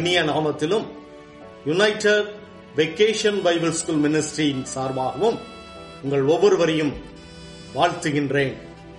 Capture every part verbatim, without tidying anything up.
இனிய நாமத்திலும் United vacation Bible school மினிஸ்ட்ரியின் சார்பாகவும் உங்கள் ஒவ்வொருவரையும் வாழ்த்துகின்றேன்.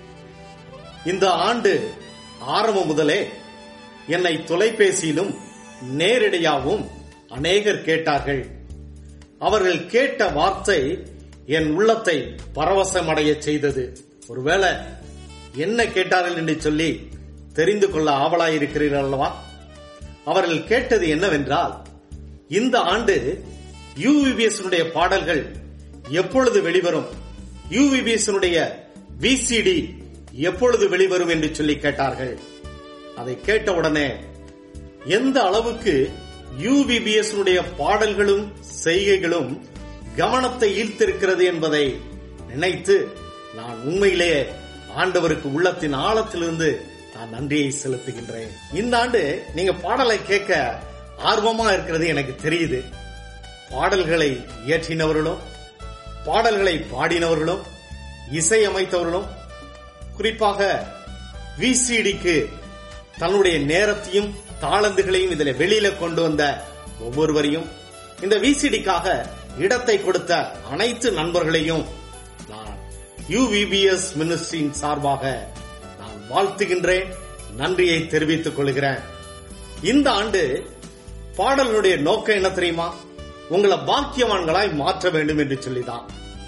இந்த ஆண்டு ஆரம்பம் முதலே என்னை தொலைபேசியிலும் நேரடியாகவும் அநேகர் கேட்டார்கள். அவர்கள் கேட்ட வார்த்தை என் உள்ளத்தை பரவசமடைய செய்தது. ஒருவேளை என்ன கேட்டார்கள் என்று சொல்லி தெரிந்து கொள்ள ஆவலாயிருக்கிறீர்கள் அல்லவா? அவர்கள் கேட்டது என்னவென்றால், இந்த ஆண்டு யுவிபிஎஸ் பாடல்கள் எப்பொழுது வெளிவரும், யுவிபிஎஸ் விசிடி எப்பொழுது வெளிவரும் என்று சொல்லி கேட்டார்கள். அதை கேட்டவுடனே எந்த அளவுக்கு யுவிபிஎஸ் பாடல்களும் செய்கைகளும் கவனத்தை ஈர்த்திருக்கிறது என்பதை நினைத்து நான் உண்மையிலேயே ஆண்டவருக்கு உள்ளத்தின் ஆழத்திலிருந்து நான் நன்றியை செலுத்துகின்றேன். இந்த ஆண்டு நீங்க பாடலை கேட்க ஆர்வமா இருக்கிறது எனக்கு தெரியுது. பாடல்களை இயற்றினவர்களும் பாடல்களை பாடினவர்களும் இசையமைத்தவர்களும் குறிப்பாக விசிடிக்கு தன்னுடைய நேரத்தையும் தாளந்துகளையும் இதுல வெளியில கொண்டு வந்த ஒவ்வொருவரையும், இந்த விசிடிக்காக இடத்தை கொடுத்த அனைத்து நண்பர்களையும் நான் யுவிபிஎஸ் மினிஸ்ட்ரியின் சார்பாக நான் வாழ்த்துகின்றேன், நன்றியை தெரிவித்துக் கொள்கிறேன். இந்த ஆண்டு பாடலுடைய நோக்கம் என்ன தெரியுமா? உங்களை பாக்கியவான்களாய் மாற்ற வேண்டும் என்று சொல்லிதான்.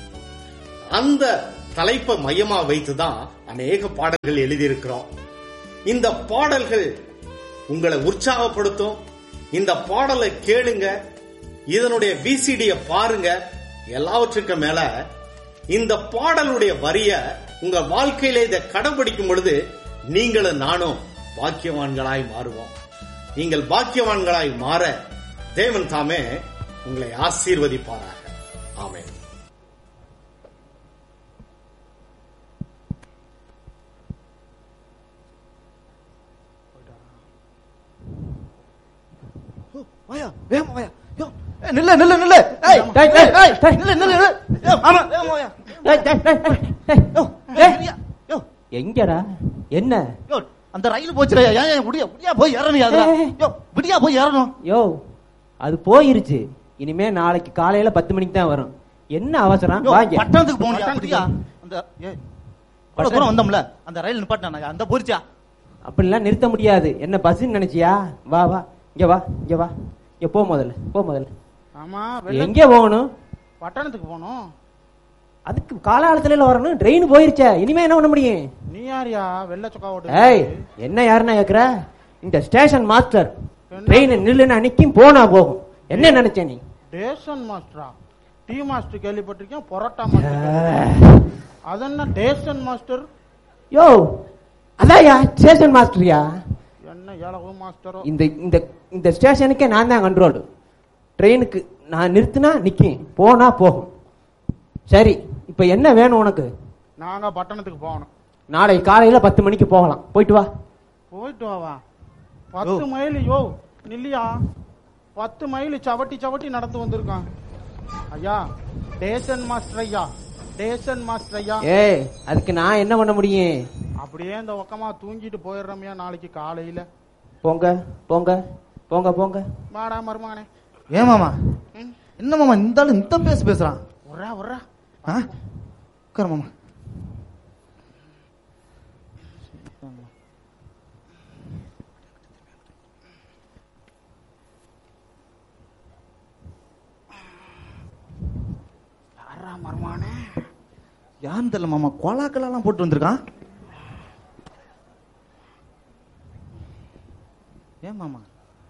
அந்த தலைப்பை மையமா வைத்துதான் அநேக பாடல்கள் எழுதியிருக்கிறோம். இந்த பாடல்கள் உங்களை உற்சாகப்படுத்தும். இந்த பாடலை கேளுங்க, இதனுடைய விசிடிய பாருங்க. எல்லாவற்றுக்கும் மேல இந்த பாடலுடைய வரிய உங்க வாழ்க்கையில இதை கடைபிடிக்கும் பொழுது நீங்களும் நானும் பாக்கியவான்களாய் மாறுவோம். நீங்கள் பாக்கியவான்களாய் மாற தேவன் தாமே உங்களை ஆசீர்வதிப்பாராக. ஆமென். வாயா வேகமா வாயா. யோ நில்ல நில்ல நில்ல. ஏய் டேய் டேய் டேய் நில்ல நில்ல. யோ ஆமா வேகமா வாயா. டேய் டேய் டேய். யோ ஏய் யோ எங்கடா என்ன? யோ அந்த ரயில் போச்சுடா. ஏன் ஏன் முடியா முடியா போய் ஏறணும் அதுல. யோ முடியா போய் ஏறணும். யோ அது போயிருச்சு. இனிமே நாளைக்கு காலையில பத்து மணிக்கு தான் வரும். என்ன அவசரம்? வாங்க. பட்டணத்துக்கு போகணும். அப்படியா? அந்த ஏய் பட்டணம் வந்தோம்ல, அந்த ரயில் நிப்பாட்டனா அந்த போறிச்சா? அப்படிலாம் நிறுத்த முடியாது. என்ன பஸ்ன்னு நினைச்சியா? வா வா இங்க வா இங்க வா. இங்க போ முதல்ல போ முதல்ல. ஆமா எங்க போகணும்? பட்டணத்துக்கு போகணும். அதுக்கு காலாலத்துல வரணும். ட்ரெயின் போயிருச்சே, இனிமே என்ன பண்ண முடியும்? நீ யாரியா வெள்ள சொக்கா ஓட்டு? ஏய் என்ன யாருன்னா கேக்குற? இந்த ஸ்டேஷன் மாஸ்டர். ட்ரெயின் நில்லுன்னு அன்னைக்கும் போனா போகும். என்ன நினைச்ச நீ? ஸ்டேஷன் மாஸ்டரா? டீ மாஸ்டர் கேள்விப்பட்டிருக்கேன், பரோட்டா மாஸ்டர். அது என்ன ஸ்டேஷன் மாஸ்டர்? யோ அதான்யா ஸ்டேஷன் மாஸ்டர்யா. என்ன ஏழகு மாஸ்டரோ? இந்த இந்த இந்த ஸ்டேஷனுக்கே நான் தான் கண்ட்ரோல். ட்ரெயினுக்கு நான் நிறுத்தினா நிக்கும், போனா போகும். சரி இப்ப என்ன வேணும் உனக்கு? நாங்க பட்டணத்துக்கு போகணும். நாளை காலையில பத்து மணிக்கு போகலாம். போயிட்டு வா. போயிட்டு வாவா? பத்து மைல் யோ நில்லியா? பத்து மைல் சவட்டி சவட்டி நடந்து வந்திருக்கான் ஐயா. ஸ்டேஷன் மாஸ்டர் ஐயா, ஸ்டேஷன் மாஸ்டர் ஐயா. ஏய் அதுக்கு நான் என்ன பண்ண முடியும்? அப்படியே இந்த பக்கமா தூங்கிட்டு போயிடுறோம்யா நாளைக்கு காலையில. போங்க போங்க போங்க போங்க. வாடா மருமகனே. ஏன் மாமா என்ன மாமா இந்த ஆளு இந்த பேச பேசுறான்? உர்ரா உர்ரா உட்கார மாமா. யாரா மருமகனே? யாருன்னு தெரியல மாமா, கோலாக்கெல்லாம் போட்டு வந்திருக்கான். ஏன் மாமா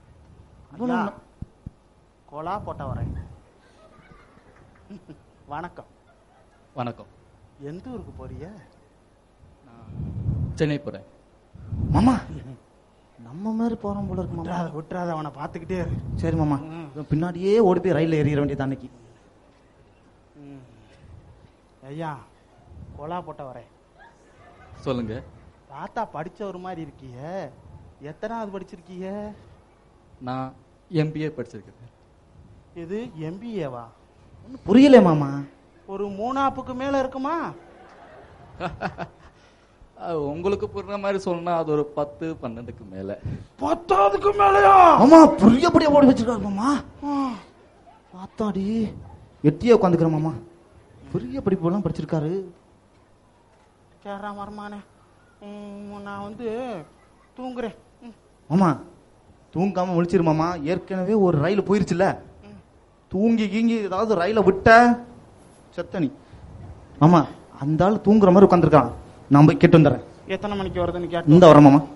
கோலா போட்ட வரேன். வணக்கம். வணக்கம். எந்த ஊருக்கு போறிய? சென்னை போறேன். மாமா நம்ம மாதிரி போறோம் போல இருக்கு மாமா. விட்டுறாத, அவனை பாத்துக்கிட்டே இரு. சரி மாமா, பின்னாடியே ஓடி போய் ரயில்ல ஏறிட வேண்டியது அன்னைக்கு. ஐயா கோலா போட்ட வரேன். சொல்லுங்க. தாத்தா படிச்ச ஒரு மாதிரி இருக்கிய. எத்தனாவது படிச்சிருக்கீங்க? நான் எம்பிஏ படிச்சிருக்கேன். இது எம்பிஏவா? புரியல மாமா. ஒரு மூணாப்புக்கு மேல இருக்குமா? உங்களுக்கு புரியுற மாதிரி சொல்லணும்னா அது ஒரு பத்து பன்னெண்டுக்கு மேல. பத்தாவதுக்கு மேலயா? மாமா புரியபடியா ஓடி வச்சிருக்காரு மாமா. பார்த்தாடி எட்டியே உட்காந்துக்கிற மாமா. பெரிய படிப்பு படிச்சிருக்காரு. கேரா மரமானே, நான் வந்து தூங்குறேன். மாமா தூங்காம முழிச்சிரு மாமா. ஏற்கனவே ஒரு ரயில் போயிருச்சுல, தூங்கி கீங்கி ஏதாவது ரயில விட்ட செத்தனி. மாமா அந்த ஆள் தூங்குற மாதிரி உட்காந்துருக்கான். நான் போய் கேட்டு வந்துடுறேன். எத்தனை மணிக்கு வருதுன்னு கேட்டு இந்த வரேன் மாமா.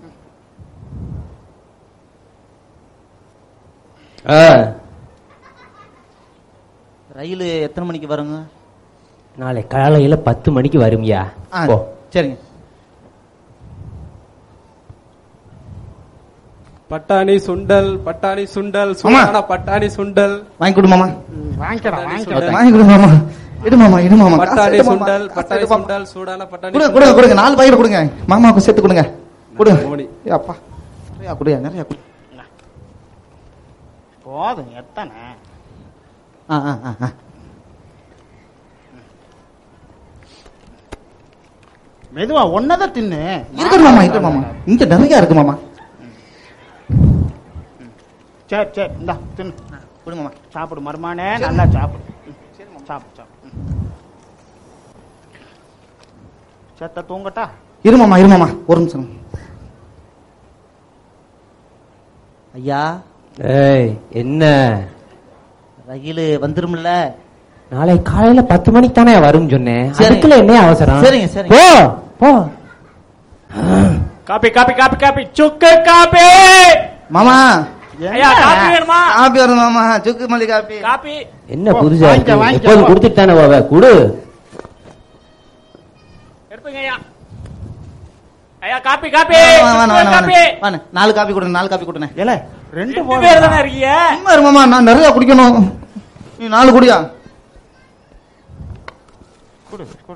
ரயில் எத்தனை மணிக்கு வருங்க? நாளை காலையில பத்து மணிக்கு வரும்யா. சரிங்க. பட்டாணி சுண்டல், பட்டாணி சுண்டல், சூடான பட்டாணி சுண்டல் வாங்கி கொடு மாமா. வாங்கிக்கடா, வாங்கி கொடு மாமா. இடு மாமா, இடு மாமா. பட்டாணி சுண்டல், பட்டாணி சுண்டல், சூடான பட்டாணி. கொடுங்க கொடுங்க கொடுங்க, நாலு பாக்கெட் கொடுங்க. மாமாவுக்கு சேர்த்து கொடுங்க. கொடுங்க. ஏ அப்பா, நிறையா குடியா, நிறையா குடி. போதும், எத்தனை? ஆ ஆ ஆ மெதுவா ஒன்னதான் தின்னு. இருக்கு மாமா, இருக்கு மாமா. இங்க நிறைய இருக்கு மாமா. சரி சரி, இந்தா தின்னு. குடு மாமா. சாப்பிடு மருமானே, நல்லா சாப்பிடு. சாப்பிடு சாப்பிடு. செத்த தூங்கட்டா? இரு மாமா, இரு மாமா, ஒரு நிமிஷம். ஐயா. ஏய், என்ன ரயில் வந்துரும்ல? நாளை காலையில பத்து மணிக்கு தானே வரும் சொன்னேன். அதுக்குள்ள என்ன அவசரம்? சரிங்க சரி. போ போ. காப்பி காப்பி காப்பி காப்பி, சுக்கு காப்பி. மாமா ஐயா காப்பி வேணுமா? காப்பி வரும் மாமா, சுக்கு மல்லி காப்பி. காப்பி என்ன புதுசா இருக்கு? எப்போது கொடுத்துட்டு தானே போவ, குடு. எடுப்பீங்க ஐயா. ஐயா காப்பி காப்பி. வாணே, நாலு காப்பி கொடுங்க, நாலு காப்பி கொடுங்க. ஏல ரெண்டு பேர் தானே இருக்கீங்க. சும்மா இரு மாமா, நான் நிறைய குடிக்கணும். நீ நாலு குடியா? குடு குடு.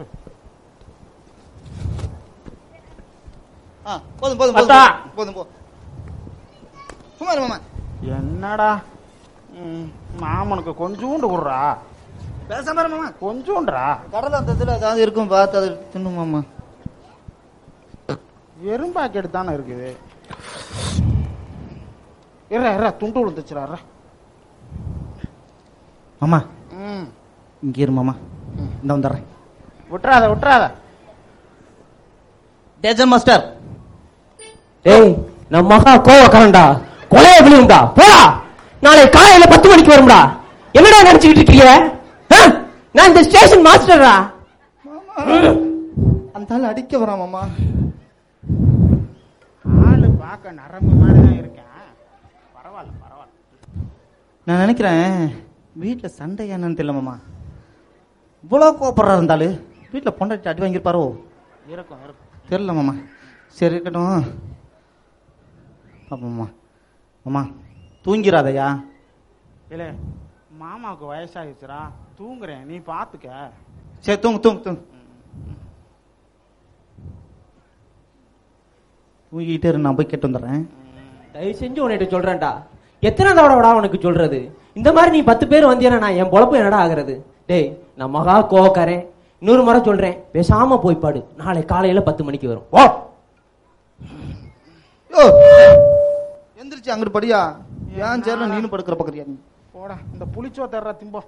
ஆ போதும் போதும் போதும் போதும் போ. சும்மா இரு மாமா. என்னடா மாமனுக்கு கொஞ்சூண்டு குடுறா. பேசாம இரு மாமா. கொஞ்சூண்டுறா. கடல அந்த இதுல ஏதாவது இருக்கும் பார்த்து அது தின்னு மாமா. வெறும் பாக்கெட் தானே இருக்குது. இற இற துண்டு விழுந்துச்சுரா. மாமா ம் இங்க இரு மாமா. இந்த வந்துடுறேன். விட்டுறாத விட்டுறாத. டேஜன் மாஸ்டர். டேய், நம்ம மகா கோவக்காரன்டா, கொலைய விழுந்தா. போடா, நாளை காலையில பத்து மணிக்கு வரும்டா. என்னடா நினைச்சுக்கிட்டு இருக்கீங்க? நான் இந்த ஸ்டேஷன் மாஸ்டரா. அந்த ஆள் அடிக்க வரான் மாமா. ஆளு பார்க்க நரம்பு மாதிரி தான் இருக்கேன். பரவாயில்ல பரவாயில்ல. நான் நினைக்கிறேன் வீட்டுல சண்டை என்னன்னு தெரியல மாமா. இவ்வளவு கோபப்படுறா இருந்தாலும் வீட்டுல பொண்டாட்டி அடி வாங்கியிருப்பாரோ? இருக்கும் இருக்கும். தெரியல மாமா. சரி இருக்கட்டும். பாப்போம்மா. மாமா தூங்கிறாதையா? இல்ல மாமாவுக்கு வயசாகிடுச்சுரா, தூங்குறேன், நீ பாத்துக்க. சரி தூங்கு தூங்கு தூங்கு. தூங்கிட்டே இரு, நான் போய் கேட்டு வந்துடுறேன். தயவு செஞ்சு உன்கிட்ட சொல்றேன்டா, எத்தனை தடவைடா உனக்கு சொல்றது? இந்த மாதிரி நீ பத்து பேர் வந்தீங்கன்னா நான் என் பொழப்பு என்னடா ஆகுறது? டேய், நான் மகா கோவக்காரன். இன்னொரு முறை சொல்றேன், பேசாம போய் பாடு. நாளை காலையில பத்து மணிக்கு வரும். ஓ எந்திரிச்சு அங்கிட்டு படியா. ஏன் சேர்ல நீனு படுக்கிற பக்கறியா? நீ போடா, இந்த புளிச்சோ தர்ற திம்போ.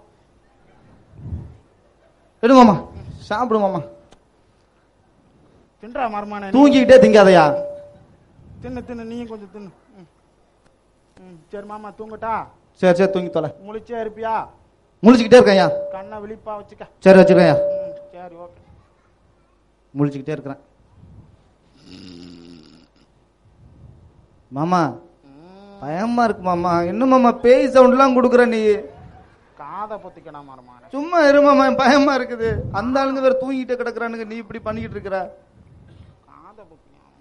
எடு மாமா, சாப்பிடு மாமா. தின்றா மருமான. தூங்கிக்கிட்டே திங்காதையா? தின்னு தின்னு, நீயும் கொஞ்சம் தின்னு. சரி மாமா தூங்கட்டா? சரி சரி தூங்கி தொலை. முழிச்சே இருப்பியா? முழிச்சுக்கிட்டே இருக்கேன்யா. கண்ணை விழிப்பா வச்சுக்க. சரி வச்சுக்கயா. சரி ஓகே. முழிச்சுக்கிட்டே இருக்கிறேன். மாமா பயமா இருக்கு மாமா. என்ன மாமா பேய் சவுண்ட் எல்லாம் கொடுக்குற நீ? காதை பொத்திக்கணும் மருமான. சும்மா இரு மாமா, பயமா இருக்குது. அந்த ஆளுங்க வேற தூங்கிட்டே கிடக்குறானுங்க, நீ இப்படி பண்ணிக்கிட்டு இருக்கிற. காதை பொத்திக்கணும்.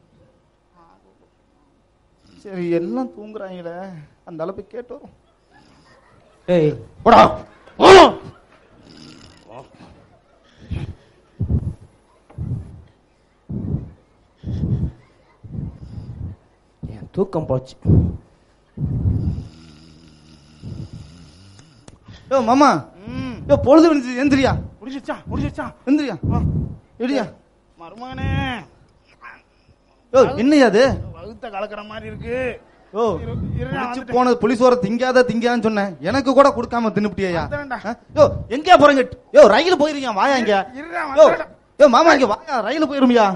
சரி எல்லாம் தூங்குறாங்களே, அந்த அளவுக்கு கேட்டு வரும். டேய் போடா. என் தூக்கம் போச்சு. யோ மாமா, யோ பொழுது விழுந்து எந்திரியா. முடிச்சிச்சா முடிச்சிச்சா எந்திரியா. எடியா மருமகனே. யோ என்னையா அது? வகுத்த கலக்கிற மாதிரி இருக்கு. ஓ போனது புலிசோர திங்காத திங்கான்னு சொன்னேன், எனக்கு கூட கொடுக்காம தின்னுட்டியா? யோ எங்கயா போறீங்க? யோ ரயில் போயிருக்கீங்க, வாயா இங்க. யோ யோ மாமா இங்க வாயா, ரயில் போயிருமியா?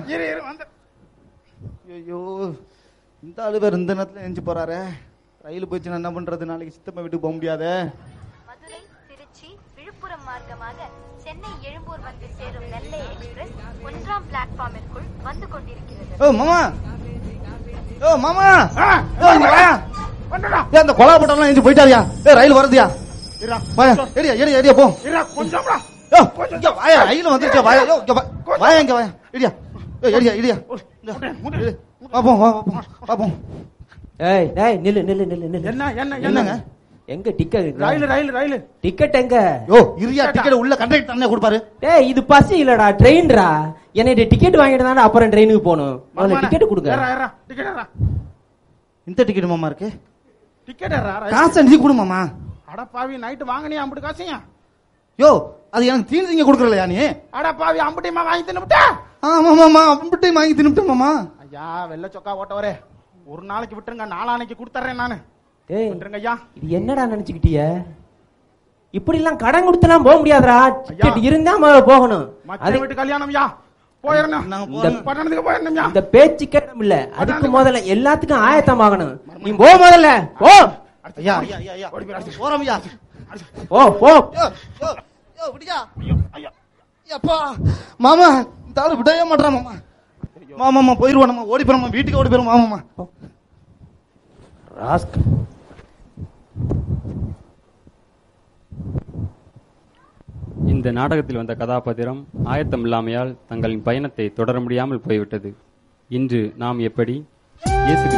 ஐயோ இந்த ஆளு வேற இந்த நேரத்துல எஞ்சி போறாரு. ரயில் போயிடுச்சுன்னா என்ன பண்றது? நாளைக்கு சித்தப்பா வீட்டுக்கு போக முடியாது. மதுரை, திருச்சி, விழுப்புரம் மார்க்கமாக சென்னை எழும்பூர் வந்து சேரும் நெல்லை எக்ஸ்பிரஸ் ஒன்றாம் பிளாட்ஃபார்மிற்குள் வந்து கொண்டிருக்கிறது. ஓ மாமா, ஓ மாமா, ஓ இங்க வாயா. ஏ அந்த கொலா பட்டம்லாம் எஞ்சி போயிட்டாரியா? ஏ ரயில் வருதுயா? வாயா ஏடியா ஏடியா ஏடியா போ. கொஞ்சம்டா. யோ இங்க வாயா, ரயில் வந்துருச்சு வாயா. யோ இங்க வாயா, இங்க வாயா ஏடியா. ஏ ஏடியா ஏடியா பாப்போம் வா பாப்போம். ஏய் டேய் நில்லு நில்லு நில்லு நில்லு. என்ன என்ன என்னங்க? எங்க டிக்கெட்? ரயில் ரயில் ரயில் டிக்கெட் எங்க? யோ இரியா, டிக்கெட் உள்ள கண்டக்டர் அண்ணே கொடுப்பாரு. டேய் இது பஸ் இல்லடா, ட்ரெயின்டா. என்னைய டிக்கெட் வாங்கிட்டு தானே அப்புறம் ட்ரெயினுக்கு போணும். முதல்ல டிக்கெட் கொடுங்க. ஏறா ஏறா டிக்கெட் ஏறா. இந்த டிக்கெட் மாமா இருக்கு. டிக்கெட் ஏறா. காசு நீ கொடு மாமா. அட பாவி, நைட் வாங்குனியா அம்புட்டு காசியா? யோ அது எனக்கு தீனி திங்க கொடுக்கறலையா நீ? அட பாவி, அம்புட்டியமா வாங்கி தின்னுட்டா? ஆமா மாமா, அம்புட்டி வாங்கி தின்னுட்டேன் மாமா. ஐயா வெள்ள சொக்கா ஓட்டவரே, ஒரு நாளைக்கு விட்டுருங்க, நாளானைக்கு கொடுத்துறேன் நானு. டேய் விட்டுருங்க ஐயா. இது என்னடா நினைச்சுக்கிட்டிய? இப்படி எல்லாம் கடன் கொடுத்தலாம் போக முடியாதுடா. டிக்கெட் இருந்தா முதல்ல போகணும். மச்ச வீட்டு கல்யாணம் ஐயா, போயிரணும். பட்டணத்துக்கு போயிரணும் ஐயா. இந்த பேச்சு கேட்டம் இல்ல, அதுக்கு முதல்ல எல்லாத்துக்கும் ஆயத்தம் ஆகணும். நீ போ முதல்ல போ. ஐயா ஐயா ஐயா போறோம் ஐயா. ஓ போ. யோ யோ யோ விடியா. ஐயா அப்பா மாமா, இந்த ஆளு விடவே மாட்டறான் மாமா. மாமாமா போயிருவோம், நம்ம ஓடி போறோம், வீட்டுக்கு ஓடி போறோம் மாமாமா. ராஸ்கல். இந்த நாடகத்தில் வந்த கதாபாத்திரம் ஆயத்தம் இல்லாமையால் தங்களின் பயணத்தை தொடர முடியாமல் போய்விட்டது. இன்று நாம் எப்படி இயேசு